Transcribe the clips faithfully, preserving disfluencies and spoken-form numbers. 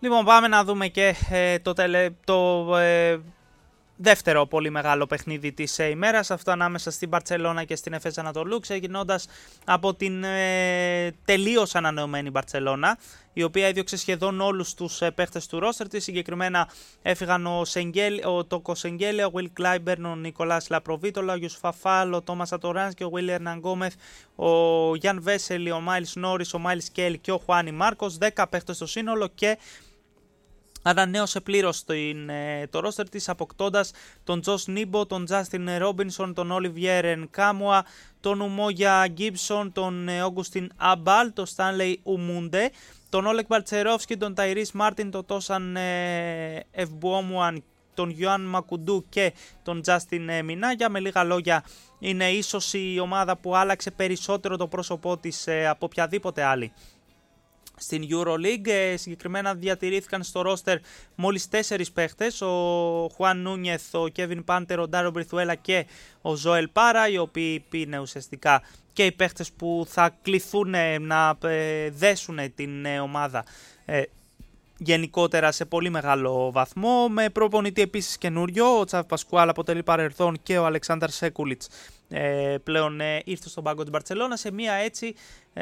Λοιπόν, πάμε να δούμε και ε, το, τελε, το ε, δεύτερο πολύ μεγάλο παιχνίδι της ε, ημέρας, αυτό ανάμεσα στην Μπαρτσελώνα και στην Εφές Ανατολού, ξεκινώντας από την ε, τελείως ανανεωμένη Μπαρτσελώνα, η οποία έδιωξε σχεδόν όλους τους ε, παίχτες του ρόστερ της. Συγκεκριμένα έφυγαν ο, Σεγγέλ, ο Τόκο Σεγγέλια, ο Will Clyburn, ο Νικολάς Λαπροβίτολα, ο Γιουσουφ Φάλ, ο Τόμας Ατοράνς και ο William Ναγκόμεθ, ο Γιάν Βέσελη, ο Μάιλς Νόρις, ο Μάιλς Κέλ και ο Χουάνι Μάρκος, δέκα παίχτες στο σύνολο, και ανανέωσε πλήρως το ρόστερ της, αποκτώντας τον Τζος Νίμπο, τον Τζάστιν Ρόμπινσον, τον Όλιβιέρ Ενκάμουα, τον Ουμόγια Γκίμπσον, τον Όγκουστιν Αμπάλ, τον Στάνλεϊ Ουμούντε, τον Όλεκ Μπαρτσερόφσκι, τον Ταϊρίς Μάρτιν, τον Τόσαν Ευμπουόμουαν, τον Γιωάν Μακουντού και τον Τζάστιν Μινάγια. Με λίγα λόγια, είναι ίσως η ομάδα που άλλαξε περισσότερο το πρόσωπό της από οποιαδήποτε άλλη στην EuroLeague. Συγκεκριμένα διατηρήθηκαν στο ρόστερ μόλις τέσσερις παίχτες, ο Χουάν Νούνιεθ, ο Κέβιν Πάντερ, ο Ντάρο Μπριθουέλα και ο Ζωέλ Πάρα, οι οποίοι είναι ουσιαστικά και οι παίχτες που θα κληθούν να δέσουν την ομάδα ε, γενικότερα σε πολύ μεγάλο βαθμό, με προπονητή επίσης καινούριο. Ο Τσάβη Πασκουάλ αποτελεί παρελθόν και ο Αλεξάνδρ Σέκουλιτς ε, πλέον ε, ήρθε στον πάγκο της Μπαρτσελώνα σε μία έτσι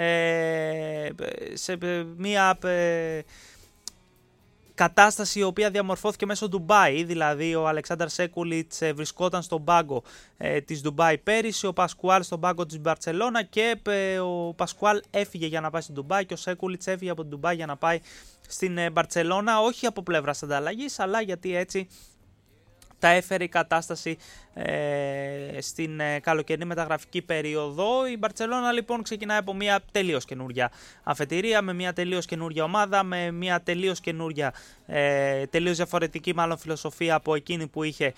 ε, σε μία ε, κατάσταση η οποία διαμορφώθηκε μέσω Ντουμπάι. Δηλαδή ο Αλεξάνδρ Σέκουλιτς ε, βρισκόταν στον πάγκο ε, της Ντουμπάι πέρυσι, ο Πασκουάλ στον πάγκο της Μπαρτσελώνα, και ε, ο Πασκουάλ έφυγε για να πάει στην Ντουμπάι και ο Σέκουλιτς έφυγε από την Ντουμπάι για να πάει στην ε, Μπαρτσελώνα, όχι από πλευράς ανταλλαγής, αλλά γιατί έτσι τα έφερε η κατάσταση ε, στην ε, καλοκαιρινή μεταγραφική περίοδο. Η Μπαρτσελώνα λοιπόν ξεκινάει από μια τελείως καινούρια αφετηρία, με μια τελείως καινούρια ομάδα, με μια τελείως καινούρια, ε, τελείως διαφορετική μάλλον φιλοσοφία από εκείνη που είχε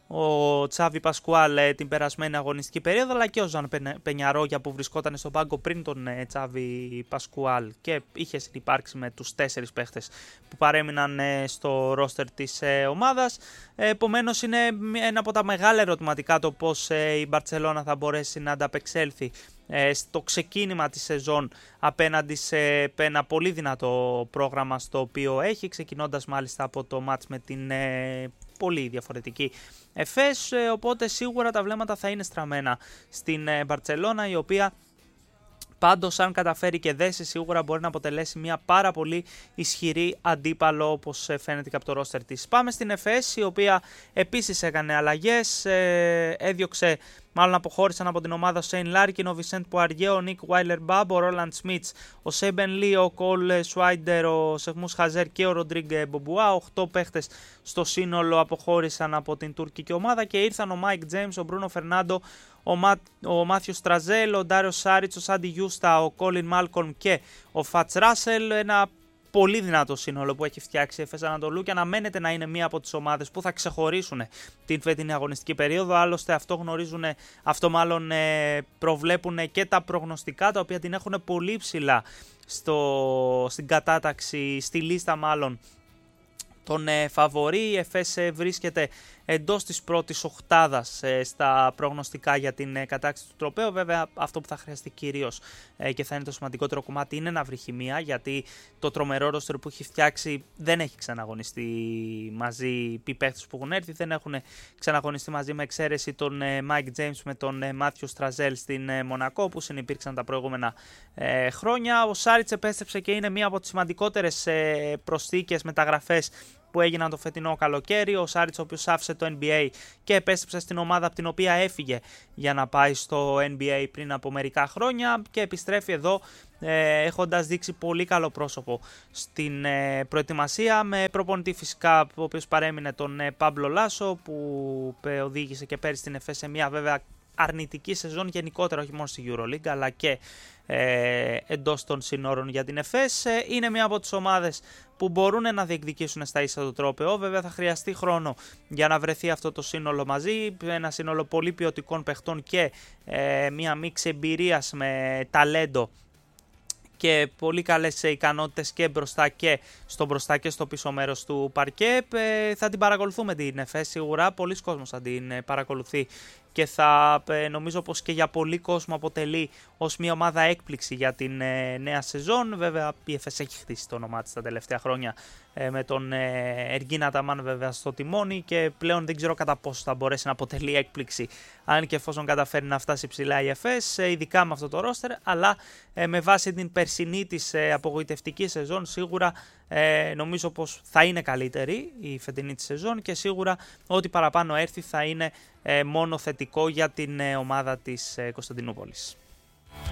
ο Τσάβη Πασκουάλ ε, την περασμένη αγωνιστική περίοδο, αλλά και ο Ζαν Πενιαρόγια που βρισκόταν στον πάγκο πριν τον ε, Τσάβη Πασκουάλ και είχε συνυπάρξει με τους τέσσερις παίχτες που παρέμειναν ε, στο ρόστερ της ε, ομάδας. Ε, επομένως είναι ένα από τα μεγάλα ερωτηματικά το πώς ε, η Μπαρτσελώνα θα μπορέσει να ανταπεξέλθει ε, στο ξεκίνημα της σεζόν απέναντι σε ένα πολύ δυνατό πρόγραμμα στο οποίο έχει, ξεκινώντας μάλιστα από το μάτς με την ε, πολύ διαφορετική Εφές, οπότε σίγουρα τα βλέμματα θα είναι στραμμένα στην Μπαρτσελώνα, η οποία πάντως αν καταφέρει και δέσει σίγουρα μπορεί να αποτελέσει μια πάρα πολύ ισχυρή αντίπαλο, όπως φαίνεται και από το ρόστερ της. Πάμε στην Εφές, η οποία επίσης έκανε αλλαγές, ε, έδιωξε Μάλλον αποχώρησαν από την ομάδα ο Σέιν Λάρκιν, ο Βισέντ Πουαριέ, ο Νίκ Βάιλερ Μπάμπ, ο Ρόλαντ Σμιτς, ο Σέμπεν Λί, ο Κολ Σουάιντερ, ο Σεχμούς Χαζέρ και ο Ροντρίγκε Μπομπουά. Οχτώ παίχτες στο σύνολο αποχώρησαν από την τουρκική ομάδα και ήρθαν ο Μάικ Τζέιμς, ο Μπρούνο Φερνάντο, ο, Μα... ο Μάθιο Στραζέλ, ο Ντάριο Σάριτς, ο Σάντι Γιούστα, ο Κόλιν Μάλκολμ και ο Φατς Ράσελ. Ένα πολύ δυνατό σύνολο που έχει φτιάξει η Εφές Ανατολού και αναμένεται να είναι μία από τις ομάδες που θα ξεχωρίσουν την φετινή αγωνιστική περίοδο. Άλλωστε αυτό γνωρίζουν, αυτό μάλλον προβλέπουν και τα προγνωστικά, τα οποία την έχουν πολύ ψηλά στο, στην κατάταξη, στη λίστα μάλλον τον φαβορί. Η Εφές βρίσκεται εντός της πρώτης οχτάδας στα προγνωστικά για την κατάκτηση του τροπαίου. Βέβαια αυτό που θα χρειαστεί κυρίως και θα είναι το σημαντικότερο κομμάτι είναι να βρει χημεία, γιατί το τρομερό ρόστερ που έχει φτιάξει δεν έχει ξαναγωνιστεί μαζί. Οι παίχτες που έχουν έρθει δεν έχουν ξαναγωνιστεί μαζί, με εξαίρεση τον Μάικ Τζέιμς με τον Μάθιο Στραζέλ στην Μονακό που συνυπήρξαν τα προηγούμενα χρόνια. Ο Σάριτς επέστρεψε και είναι μία από τις σημαντικότερες προσθήκες, μεταγραφές που έγιναν το φετινό καλοκαίρι. Ο Σάριτς, ο οποίος άφησε το N B A και επέστρεψε στην ομάδα από την οποία έφυγε για να πάει στο N B A πριν από μερικά χρόνια, και επιστρέφει εδώ ε, έχοντας δείξει πολύ καλό πρόσωπο στην ε, προετοιμασία, με προπονητή φυσικά ο οποίος παρέμεινε τον ε, Πάμπλο Λάσο, που ε, οδήγησε και πέρυσι την Εφές σε μια βέβαια αρνητική σεζόν γενικότερα, όχι μόνο στη EuroLeague αλλά και ε, εντός των συνόρων για την Εφές. Ε, είναι μια από τις ομάδες που μπορούν να διεκδικήσουν στα ίσα το τρόπαιο. Βέβαια θα χρειαστεί χρόνο για να βρεθεί αυτό το σύνολο μαζί, ένα σύνολο πολύ ποιοτικών παιχτών και ε, μια μίξη εμπειρίας με ταλέντο και πολύ καλές ικανότητες και μπροστά και στο μπροστά και στο πίσω μέρος του παρκέ. Ε, θα την παρακολουθούμε την Εφές σίγουρα, πολλοί κόσμος θα την παρακολουθεί και θα νομίζω πως και για πολύ κόσμο αποτελεί ως μια ομάδα έκπληξη για την ε, νέα σεζόν. Βέβαια η Εφές έχει χτίσει το όνομά της τα τελευταία χρόνια ε, με τον ε, Εργίν Αταμάν βέβαια στο τιμόνι και πλέον δεν ξέρω κατά πόσο θα μπορέσει να αποτελεί έκπληξη αν και εφόσον καταφέρει να φτάσει ψηλά η Εφές, ε, ειδικά με αυτό το ρόστερ, αλλά ε, με βάση την περσινή της ε, απογοητευτική σεζόν σίγουρα ε, νομίζω πως θα είναι καλύτερη η φετινή της σεζόν και σίγουρα ό,τι παραπάνω έρθει θα είναι ε, μόνο θετικό για την ε, ομάδα της ε, Κωνσταντινούπολης.